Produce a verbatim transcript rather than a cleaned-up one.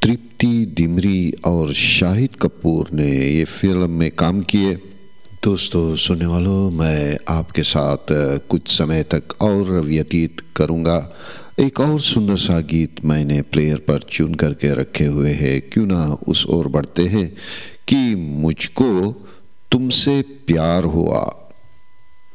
तृप्ति डिमरी और शाहिद कपूर ने ये फिल्म में काम किए। दोस्तों सुनने वालों, मैं आपके साथ कुछ समय तक और व्यतीत करूँगा। एक और सुंदर सा गीत मैंने प्लेयर पर चुन करके रखे हुए हैं, क्यों ना उस ओर बढ़ते हैं कि मुझको तुमसे प्यार हुआ।